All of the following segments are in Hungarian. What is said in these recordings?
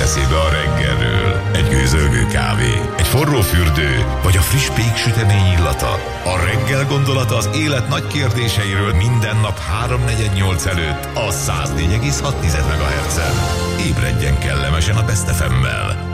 eszébe a reggelről? Egy gőzölgő kávé, egy forró fürdő, vagy a friss péksütemény illata? A reggel gondolata az élet nagy kérdéseiről minden nap 3-4-8 előtt a 104,6 MHz-en. Ébredjen kellemesen a Best FM-mel.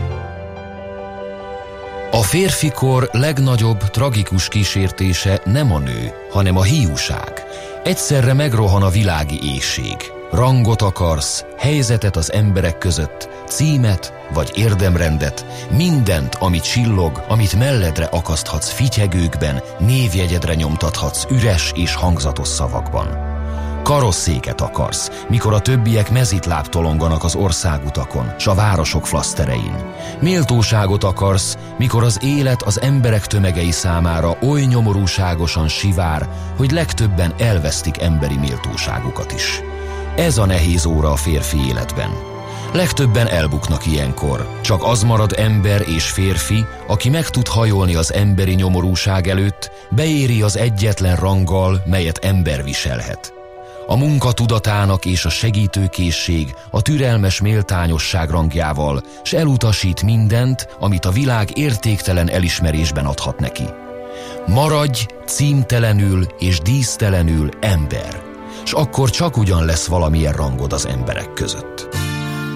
A férfikor legnagyobb tragikus kísértése nem a nő, hanem a hiúság. Egyszerre megrohan a világi éhség. Rangot akarsz, helyzetet az emberek között, címet vagy érdemrendet, mindent, amit csillog, amit melledre akaszthatsz fityegőkben, névjegyedre nyomtathatsz üres és hangzatos szavakban. Karosszéket akarsz, mikor a többiek mezitláb tolonganak az országutakon, s a városok flaszterein. Méltóságot akarsz, mikor az élet az emberek tömegei számára oly nyomorúságosan sivár, hogy legtöbben elvesztik emberi méltóságukat is. Ez a nehéz óra a férfi életben. Legtöbben elbuknak ilyenkor. Csak az marad ember és férfi, aki meg tud hajolni az emberi nyomorúság előtt, beéri az egyetlen ranggal, melyet ember viselhet. A munka tudatának és a segítőkészség, a türelmes méltányosság rangjával, s elutasít mindent, amit a világ értéktelen elismerésben adhat neki. Maradj címtelenül és dísztelenül ember, s akkor csak ugyan lesz valamilyen rangod az emberek között.